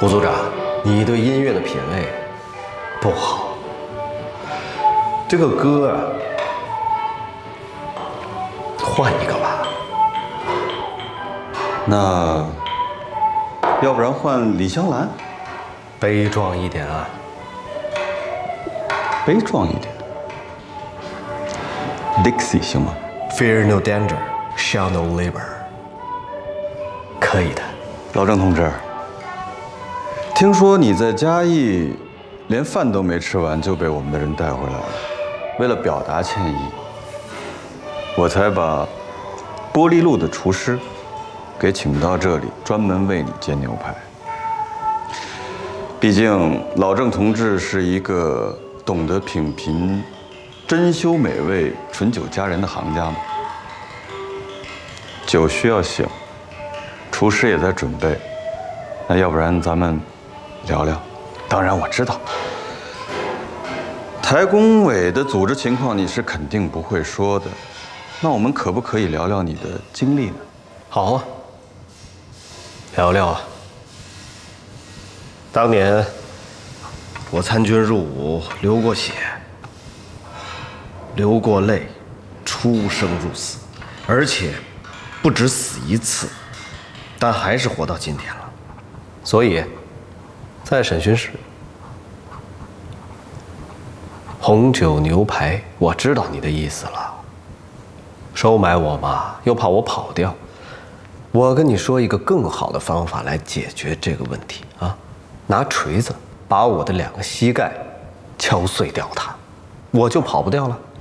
胡组长，你对音乐的品味不好。这个歌啊，换一个吧。 那要不然换李香兰？ 悲壮一点啊。 悲壮一点。Dixie 行吗 ？Fear no danger, shall no labor。可以的。 老郑同志，听说你在嘉义连饭都没吃完就被我们的人带回来了。为了表达歉意，我才把玻璃路的厨师给请到这里，专门为你煎牛排。毕竟老郑同志是一个懂得品评珍馐美味、醇酒佳人的行家嘛。酒需要醒，厨师也在准备。那要不然咱们聊聊？当然我知道，台工委的组织情况你是肯定不会说的。那我们可不可以聊聊你的经历呢？ 好啊，聊聊啊。当年我参军入伍，流过血，流过泪，出生入死，而且不止死一次，但还是活到今天了。所以，在审讯室，红酒牛排，我知道你的意思了。收买我嘛，又怕我跑掉。我跟你说一个更好的方法来解决这个问题啊！拿锤子把我的2个膝盖敲碎掉它，我就跑不掉了。